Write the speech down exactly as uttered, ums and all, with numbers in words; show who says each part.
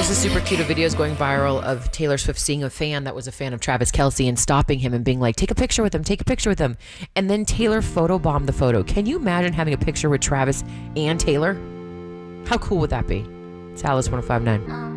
Speaker 1: This is super cute. A video is going viral of Taylor Swift seeing a fan that was a fan of Travis Kelce and stopping him and being like, take a picture with him, take a picture with him. And then Taylor photobombed the photo. Can you imagine having a picture with Travis and Taylor? How cool would that be? It's Alice one oh five nine.